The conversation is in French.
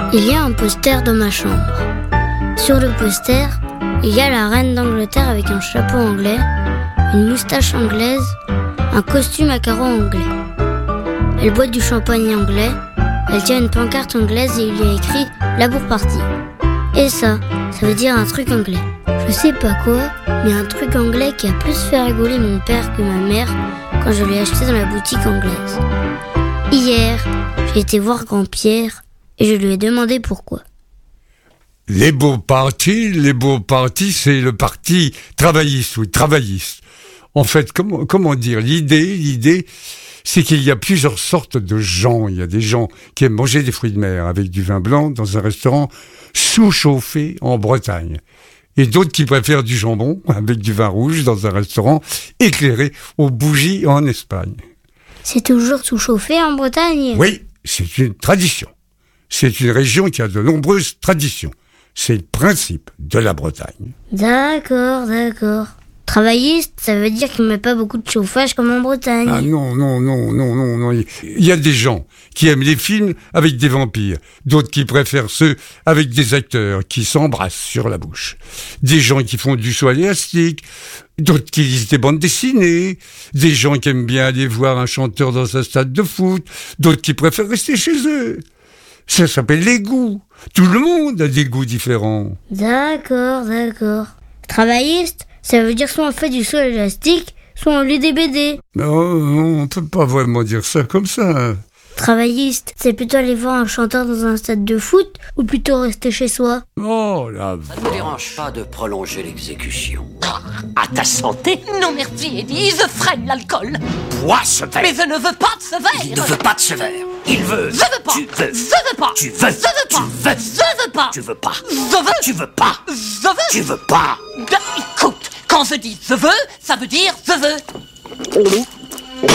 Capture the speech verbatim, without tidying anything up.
Il y a un poster dans ma chambre. Sur le poster, il y a la reine d'Angleterre avec un chapeau anglais, une moustache anglaise, un costume à carreaux anglais. Elle boit du champagne anglais, elle tient une pancarte anglaise et il y a écrit « Labour Party ». Et ça, ça veut dire un truc anglais. Je sais pas quoi, mais un truc anglais qui a plus fait rigoler mon père que ma mère quand je l'ai acheté dans la boutique anglaise. Hier, j'ai été voir Grand-Pierre et je lui ai demandé pourquoi. Les beaux partis, les beaux partis, c'est le parti travailliste, oui, travailliste. En fait, comment, comment dire, l'idée, l'idée, c'est qu'il y a plusieurs sortes de gens. Il y a des gens qui aiment manger des fruits de mer avec du vin blanc dans un restaurant sous-chauffé en Bretagne. Et d'autres qui préfèrent du jambon avec du vin rouge dans un restaurant éclairé aux bougies en Espagne. C'est toujours sous-chauffé en Bretagne ? Oui, c'est une tradition. C'est une région qui a de nombreuses traditions. C'est le principe de la Bretagne. D'accord, d'accord. Travailliste, ça veut dire qu'il ne met pas beaucoup de chauffage comme en Bretagne. Ah non, non, non, non, non, non. Il y a des gens qui aiment les films avec des vampires. D'autres qui préfèrent ceux avec des acteurs qui s'embrassent sur la bouche. Des gens qui font du saut élastique. D'autres qui lisent des bandes dessinées. Des gens qui aiment bien aller voir un chanteur dans un stade de foot. D'autres qui préfèrent rester chez eux. Ça s'appelle les goûts. Tout le monde a des goûts différents. D'accord, d'accord. Travailliste, ça veut dire soit on fait du saut élastique, soit on lit des B D. Non, non, on peut pas vraiment dire ça comme ça. Travailliste, c'est plutôt aller voir un chanteur dans un stade de foot ou plutôt rester chez soi? Oh là. Ça ne vous dérange pas de prolonger l'exécution? À ta santé? Non merci Eddie, je freine l'alcool. Bois ce verre. Mais je ne veux pas de ce verre. Il ne veut pas de ce verre. Il veut. Je veux pas. Tu veux. Je veux pas. Tu veux. Je veux pas. Tu veux. Je veux pas. Tu veux pas. Je veux. Tu veux pas. Je veux. Tu veux pas. Écoute, quand je dis je veux, ça veut dire je veux.